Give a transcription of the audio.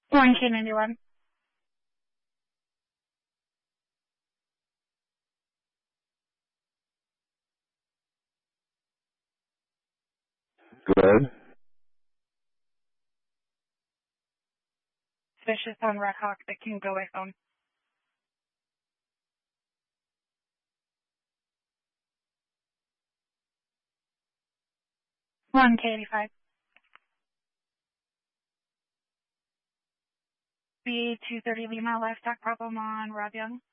1K91. Go ahead. Suspicious on Red Hawk that can go by phone. K85. B230 Lima, livestock problem on Rob Young.